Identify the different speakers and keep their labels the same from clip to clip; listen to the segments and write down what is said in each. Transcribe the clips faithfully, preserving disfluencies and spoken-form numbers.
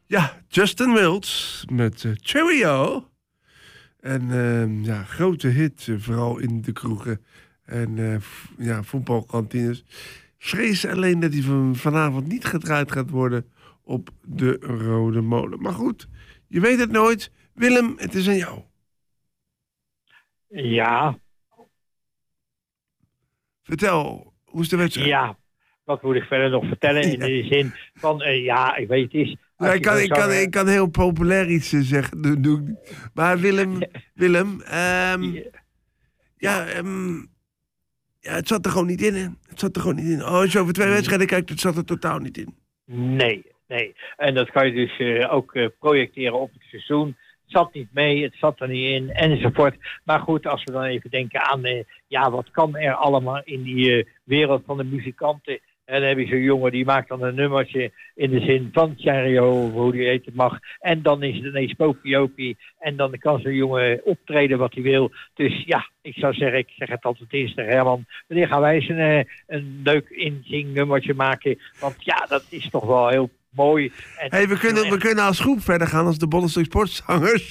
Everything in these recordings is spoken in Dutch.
Speaker 1: Ja, Justin Wills met uh, Cheerio. En uh, ja, grote hit, uh, vooral in de kroegen en uh, f- ja, voetbalkantines. Vrees alleen dat hij van, vanavond niet gedraaid gaat worden op de Rode Molen. Maar goed, je weet het nooit. Willem, het is aan jou.
Speaker 2: Ja.
Speaker 1: Vertel, hoe is de wedstrijd?
Speaker 2: Ja, wat moet ik verder nog vertellen in
Speaker 1: Ja.
Speaker 2: de zin van, uh, ja, ik weet het is...
Speaker 1: Ja, ik, kan, ik, kan,
Speaker 2: zanger...
Speaker 1: ik kan heel populair iets uh, zeggen. Doe, doe ik niet. Maar Willem, Willem um,
Speaker 2: Ja.
Speaker 1: ja, um, ja, het zat er gewoon niet in. Hè? Het zat er gewoon niet in. Oh, als je over twee wedstrijden kijkt, het zat er totaal niet in.
Speaker 2: Nee, nee. En dat kan je dus uh, ook uh, projecteren op het seizoen. Het zat niet mee, het zat er niet in, enzovoort. Maar goed, als we dan even denken aan, uh, ja, wat kan er allemaal in die uh, wereld van de muzikanten. En dan heb je zo'n jongen die maakt dan een nummertje in de zin van Cheerio, of hoe die heet het mag. En dan is het ineens Pokiopie. En dan kan zo'n jongen optreden wat hij wil. Dus ja, ik zou zeggen, ik zeg het altijd eens tegen Herman. Wanneer gaan wij eens een, uh, een leuk inzing nummertje maken? Want ja, dat is toch wel heel mooi. En
Speaker 1: hey, we, kunnen, we kunnen als groep verder gaan als de Bollenstuk Sportzangers.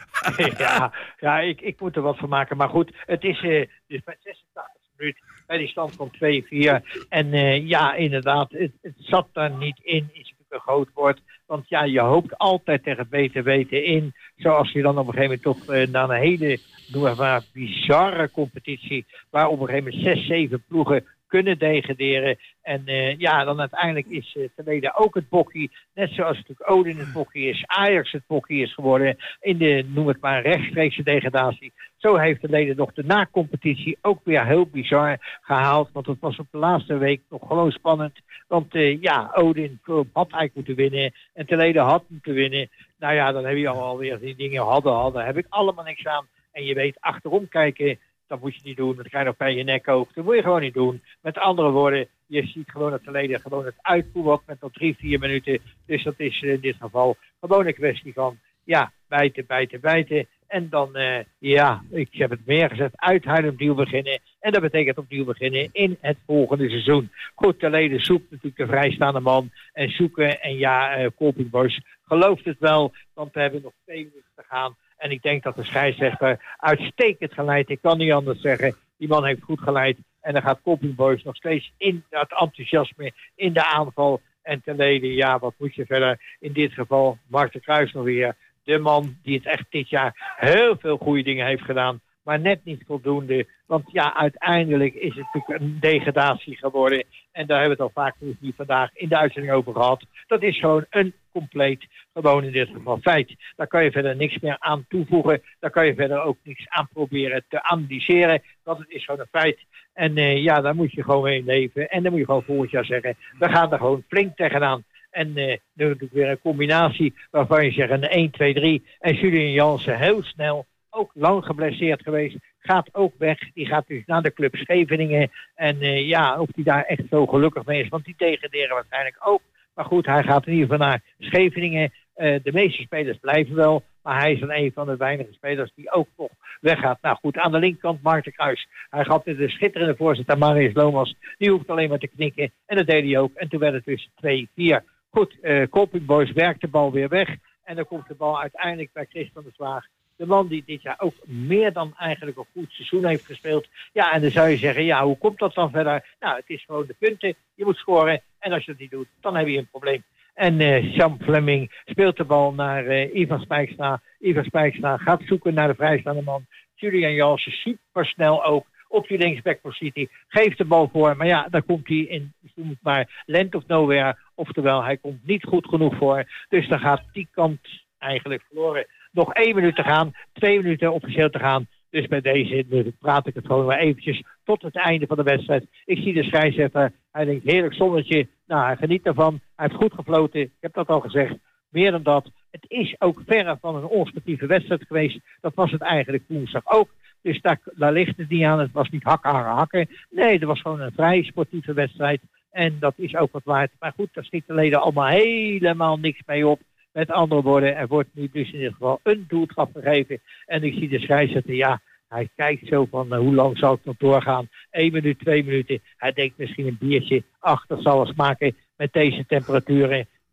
Speaker 2: ja, ja ik, ik moet er wat van maken. Maar goed, het is uh, dus bij zesentachtig minuten. Bij die stand van twee vier. En uh, ja, inderdaad, het, het zat daar niet in. Is natuurlijk een groot woord. Want ja, je hoopt altijd tegen beter weten in. Zoals je dan op een gegeven moment toch uh, na een hele, noem maar, maar bizarre competitie. Waar op een gegeven moment zes, zeven ploegen kunnen degraderen. En uh, ja, dan uiteindelijk is uh, Terlede ook het bokkie. Net zoals natuurlijk Odin het bokkie is. Ajax het bokkie is geworden. In de, noem het maar, rechtstreekse degradatie. Zo heeft Terlede nog de na-competitie ook weer heel bizar gehaald. Want het was op de laatste week nog gewoon spannend. Want uh, ja, Odin had eigenlijk moeten winnen. En Terlede had moeten winnen. Nou ja, dan heb je alweer die dingen hadden, hadden. Daar heb ik allemaal niks aan. En je weet, achterom kijken... Dat moet je niet doen, dat ga je nog bij je nek ook. Dat moet je gewoon niet doen. Met andere woorden, je ziet gewoon dat Terlede gewoon het uitvoert met nog drie, vier minuten. Dus dat is in dit geval gewoon een kwestie van, ja, bijten, bijten, bijten. En dan, uh, ja, ik heb het meer gezegd, uithuilen, opnieuw beginnen. En dat betekent opnieuw beginnen in het volgende seizoen. Goed, Terlede zoekt natuurlijk de vrijstaande man en zoeken. En ja, uh, Colping Boys gelooft het wel, want we hebben nog twee minuten te gaan. En ik denk dat de scheidsrechter uitstekend geleid. Ik kan niet anders zeggen. Die man heeft goed geleid. En dan gaat Colping Boys nog steeds in het enthousiasme, in de aanval. En Terlede, ja, wat moet je verder? In dit geval Mark de Kruijs nog weer. De man die het echt dit jaar heel veel goede dingen heeft gedaan. Maar net niet voldoende. Want ja, uiteindelijk is het natuurlijk een degradatie geworden. En daar hebben we het al vaak niet vandaag in de uitzending over gehad. Dat is gewoon een compleet, gewoon in dit geval, feit. Daar kan je verder niks meer aan toevoegen. Daar kan je verder ook niks aan proberen te analyseren. Want het is gewoon een feit. En uh, ja, daar moet je gewoon mee leven. En dan moet je gewoon volgend jaar zeggen, we gaan er gewoon flink tegenaan. En uh, nu natuurlijk weer een combinatie waarvan je zegt een één, twee, drie. En Julian Jansen heel snel, ook lang geblesseerd geweest, gaat ook weg. Die gaat dus naar de club Scheveningen. En uh, ja, of die daar echt zo gelukkig mee is, want die degraderen waarschijnlijk ook. Maar goed, hij gaat in ieder geval naar Scheveningen. Uh, de meeste spelers blijven wel. Maar hij is dan een van de weinige spelers die ook nog weggaat. Nou goed, aan de linkerkant Mark de Kruijs. Hij gaf de schitterende voorzet aan Marius Lomas. Die hoeft alleen maar te knikken. En dat deed hij ook. En toen werd het dus twee vier. Goed, uh, Colping Boys werkt de bal weer weg. En dan komt de bal uiteindelijk bij Chris van der Zwaag. De man die dit jaar ook meer dan eigenlijk een goed seizoen heeft gespeeld. Ja, en dan zou je zeggen, ja, hoe komt dat dan verder? Nou, het is gewoon de punten. Je moet scoren. En als je dat niet doet, dan heb je een probleem. En uh, Sam Fleming speelt de bal naar uh, Ivan Spijkstra. Ivan Spijkstra gaat zoeken naar de vrijstaande man. Julian Jansen supersnel ook op die linksbackpositie. Geeft de bal voor. Maar ja, dan komt hij in, noem het maar, land of nowhere. Oftewel, hij komt niet goed genoeg voor. Dus dan gaat die kant eigenlijk verloren. Nog één minuut te gaan. Twee minuten officieel te gaan. Dus bij deze nu praat ik het gewoon maar eventjes tot het einde van de wedstrijd. Ik zie de scheidsrechter. Hij denkt, heerlijk zonnetje. Nou, hij geniet ervan. Hij heeft goed gefloten. Ik heb dat al gezegd. Meer dan dat. Het is ook verre van een onsportieve wedstrijd geweest. Dat was het eigenlijk woensdag ook. Dus daar, daar ligt het niet aan. Het was niet hakken, hakken, hakken. Nee, het was gewoon een vrij sportieve wedstrijd. En dat is ook wat waard. Maar goed, daar schiet de leden allemaal helemaal niks mee op. Met andere woorden, er wordt nu dus in dit geval een doeltrap gegeven. En ik zie de scheidsrechter, ja, hij kijkt zo van uh, hoe lang zal het nog doorgaan. Eén minuut, twee minuten. Hij denkt misschien een biertje. Ach, dat zal wel smaken met deze temperaturen.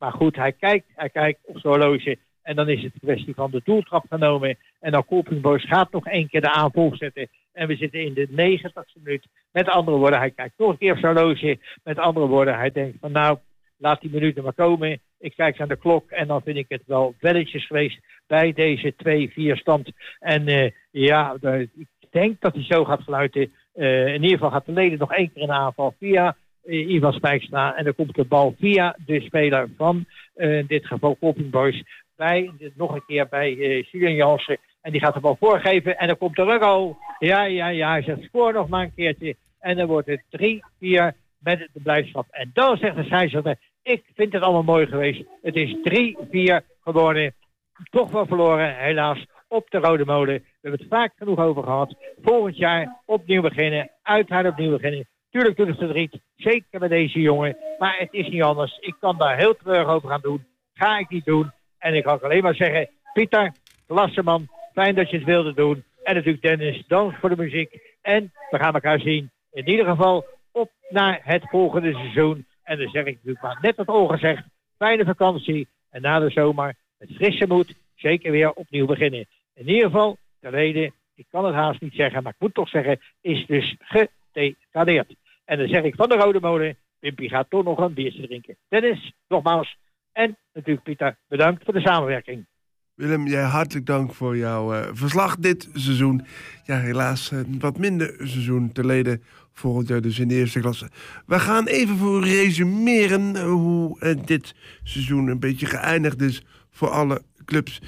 Speaker 2: Maar goed, hij kijkt, hij kijkt op zijn horloge. En dan is het een kwestie van de doeltrap genomen. En dan Colping Boys gaat nog één keer de aanval zetten. En we zitten in de negentigste minuut. Met andere woorden, hij kijkt nog een keer op zijn horloge. Met andere woorden, hij denkt van nou, laat die minuten maar komen. Ik kijk naar de klok en dan vind ik het wel welletjes geweest bij deze twee vier stand. En uh, ja, de, ik denk dat hij zo gaat fluiten. Uh, in ieder geval gaat de leden nog één keer in de aanval via uh, Ivan Spijkstra. En dan komt de bal via de speler van uh, in dit geval Colping Boys. Bij, nog een keer bij uh, Julian Jansen. En die gaat de bal voorgeven. En dan komt er een goal. Ja, ja, ja. Hij zegt spoor nog maar een keertje. En dan wordt het drie vier met de blijdschap. En dan zegt de scheidsrechter, ik vind het allemaal mooi geweest. Het is drie vier geworden. Toch wel verloren, helaas, op de Rode Molen. We hebben het vaak genoeg over gehad. Volgend jaar opnieuw beginnen. Uiteraard opnieuw beginnen. Tuurlijk doet het verdriet. Zeker bij deze jongen. Maar het is niet anders. Ik kan daar heel treurig over gaan doen. Ga ik niet doen. En ik kan alleen maar zeggen, Pieter, klasse man. Fijn dat je het wilde doen. En natuurlijk Dennis, dank voor de muziek. En we gaan elkaar zien. In ieder geval op naar het volgende seizoen. En dan zeg ik natuurlijk maar net wat al gezegd. Fijne vakantie. En na de zomer met frisse moed zeker weer opnieuw beginnen. In ieder geval, ter reden, ik kan het haast niet zeggen, maar ik moet toch zeggen, is dus gedegradeerd. En dan zeg ik van de Rode Molen, Wimpy gaat toch nog een biertje drinken. Dennis, nogmaals. En natuurlijk Pieter, bedankt voor de samenwerking.
Speaker 1: Willem, jij hartelijk dank voor jouw uh, verslag dit seizoen. Ja, helaas een uh, wat minder seizoen te leden volgend jaar dus in de eerste klasse. We gaan even voor resumeren uh, hoe uh, dit seizoen een beetje geëindigd is voor alle clubs.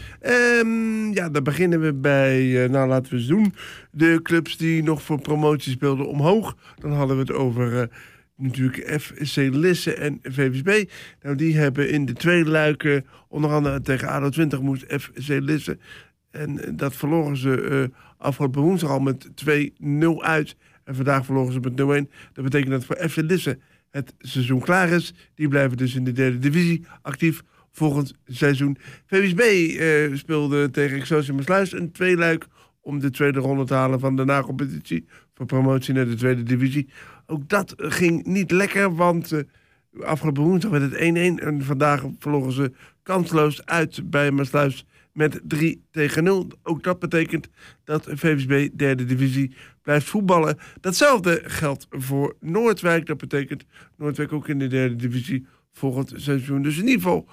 Speaker 1: Um, ja, dan beginnen we bij, uh, nou laten we eens doen, de clubs die nog voor promotie speelden omhoog. Dan hadden we het over uh, natuurlijk F C Lisse en V V S B. Nou, die hebben in de twee luiken, onder andere tegen A D O twintig moest F C Lisse. En dat verloren ze uh, afgelopen woensdag al met twee nul uit. En vandaag verloren ze met nul een. Dat betekent dat voor F C Lisse het seizoen klaar is. Die blijven dus in de derde divisie actief volgend seizoen. V V S B uh, speelde tegen Excelsior Maasluis een tweeluik om de tweede ronde te halen van de nacompetitie voor promotie naar de tweede divisie. Ook dat ging niet lekker, want uh, afgelopen woensdag werd het één een en vandaag verloren ze kansloos uit bij Maasluis met drie tegen nul. Ook dat betekent dat V V S B derde divisie blijft voetballen. Datzelfde geldt voor Noordwijk. Dat betekent Noordwijk ook in de derde divisie volgend seizoen. Dus in ieder geval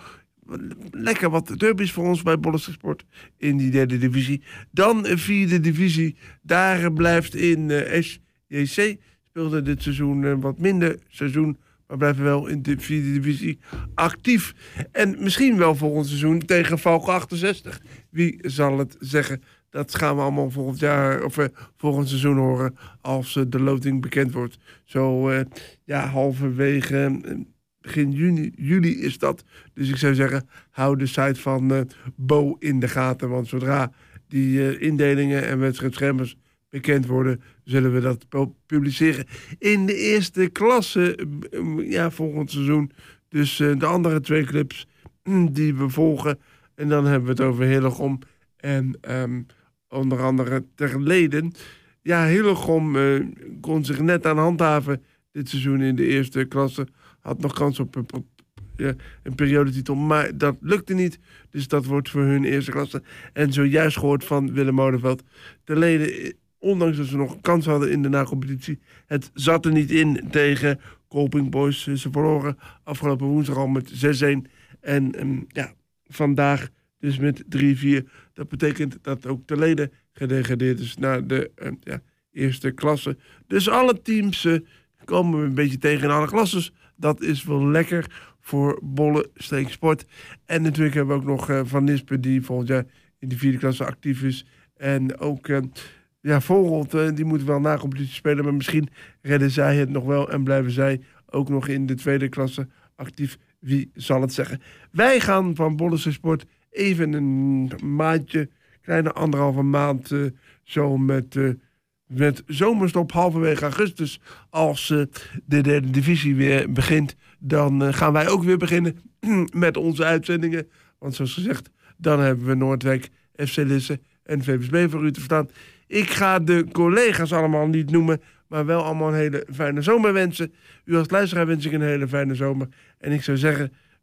Speaker 1: lekker wat derbies voor ons bij Bollestad Sport in die derde divisie. Dan een vierde divisie. Daar blijft in uh, S J C. Speelde dit seizoen een wat minder seizoen, maar blijven wel in de vierde divisie actief. En misschien wel volgend seizoen tegen Valken achtenzestig. Wie zal het zeggen? Dat gaan we allemaal volgend jaar of uh, volgend seizoen horen als uh, de loting bekend wordt. Zo uh, ja, halverwege uh, begin juni, juli is dat. Dus ik zou zeggen, hou de site van uh, Bo in de gaten. Want zodra die uh, indelingen en wedstrijdschema's bekend worden, zullen we dat publiceren. In de eerste klasse, uh, ja, volgend seizoen. Dus uh, de andere twee clubs mm, die we volgen. En dan hebben we het over Hillegom en um, onder andere ter Leden. Ja, Hillegom uh, kon zich net aan handhaven dit seizoen in de eerste klasse. Had nog kans op een, ja, een periodetitel, maar dat lukte niet. Dus dat wordt voor hun eerste klasse. En zojuist gehoord van Willem Molenveld. Ter Leden, ondanks dat ze nog een kans hadden in de nacompetitie, het zat er niet in tegen Colping Boys. Ze verloren afgelopen woensdag al met zes een. En um, ja, vandaag dus met drie vier. Dat betekent dat ook Ter Leden gedegradeerd is naar de uh, ja, eerste klasse. Dus alle teams uh, komen we een beetje tegen in alle klasses. Dat is wel lekker voor Bolle Streeksport. En natuurlijk hebben we ook nog uh, Van Nispen die volgend jaar in de vierde klasse actief is. En ook uh, ja, Vogelt, uh, die moeten wel na competitie spelen. Maar misschien redden zij het nog wel en blijven zij ook nog in de tweede klasse actief. Wie zal het zeggen? Wij gaan van Bolle Streeksport even een maandje, kleine anderhalve maand, uh, zo met... Uh, Met zomerstop halverwege augustus, als uh, de derde divisie weer begint, dan uh, gaan wij ook weer beginnen met onze uitzendingen. Want zoals gezegd, dan hebben we Noordwijk, F C Lisse en V V S B voor u te verstaan. Ik ga de collega's allemaal niet noemen, maar wel allemaal een hele fijne zomer wensen. U als luisteraar wens ik een hele fijne zomer. En ik zou zeggen, we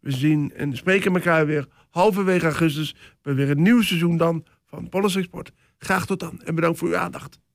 Speaker 1: We zien en spreken elkaar weer halverwege augustus bij weer een nieuw seizoen dan van Politiek Sport. Graag tot dan en bedankt voor uw aandacht.